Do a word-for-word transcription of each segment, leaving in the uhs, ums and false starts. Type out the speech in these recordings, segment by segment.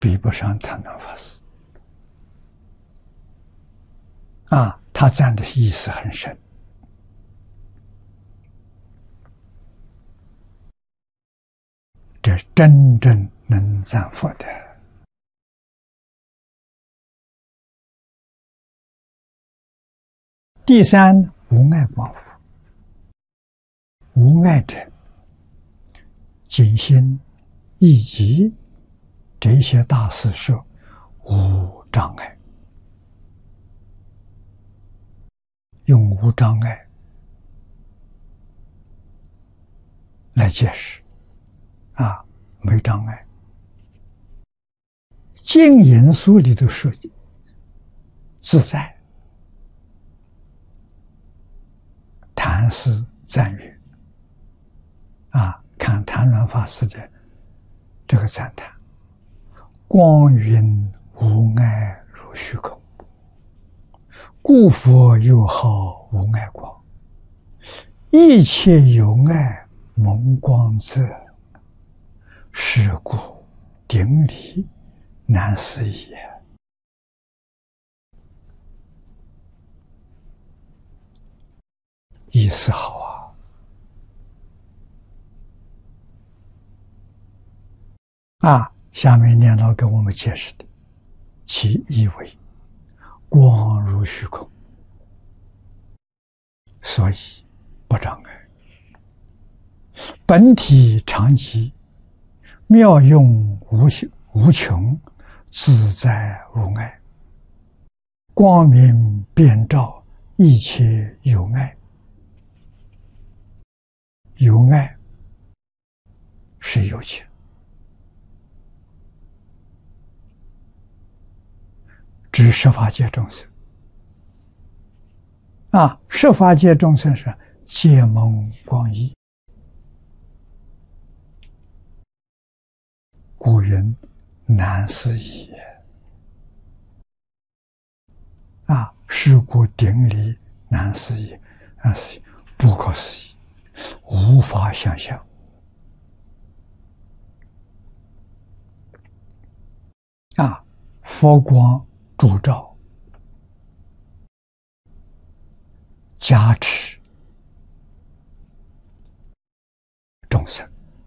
比不上谭鸾法师啊，他讲的意思很深。这真正能赞佛的。第三，无碍光佛。无碍者，净心、义极这些大事说无障碍，用无障碍来解释啊，没障碍。净言书里头说自在，谭师赞誉啊，看谭鸾法师的这个赞叹，光云无碍如虚空，故佛又号无碍光，一切有碍蒙光者，是故顶礼难思也。意思好啊！啊，下面念老给我们解释的，其意为光如虚空，所以不障碍，本体常寂，妙用无无穷，自在无碍，光明遍照一切有碍。有碍是有情，指十法界众生啊，十法界众生是皆蒙光依，故云难思议也。啊，是故顶礼难思议，难思议不可思议，无法想象。啊，佛光烛照，加持众生，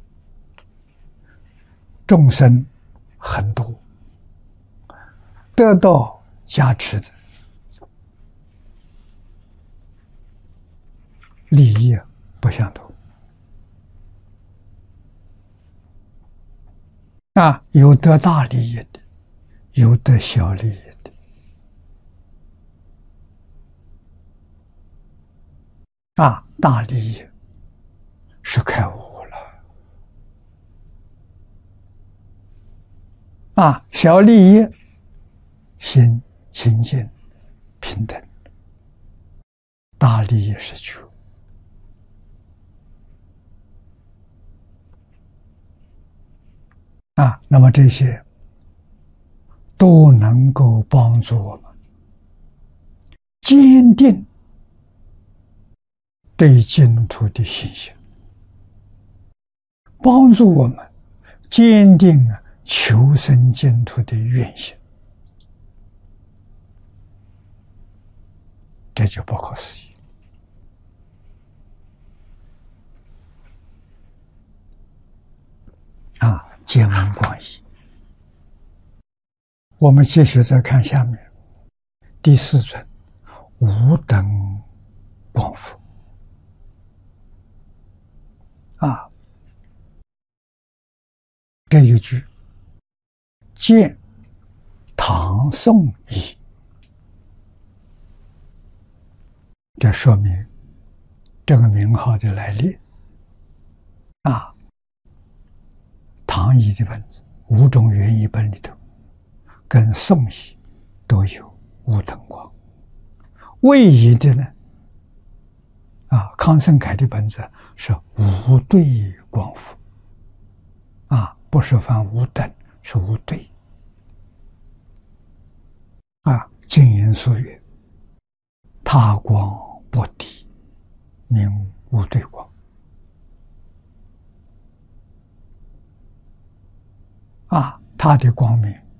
众生很多，得到加持的利益不相同啊，有得大利益的，有得小利益的啊，大利益是开悟了啊，小利益心清净平等，大利益是觉啊，那么这些都能够帮助我们坚定对净土的信心，帮助我们坚定求生净土的愿心，这就不可思议啊！皆蒙光依。我们继续再看下面第四尊无等光佛啊，这一句见唐宋译，这说明这个名号的来历啊。唐译的本子五种原译本里头跟宋译都有无等光，魏译的呢啊，康生凯的本子是无对光佛啊，不是翻无等，是无对啊。净言书曰：他光不敌，名无对光啊。 他的光明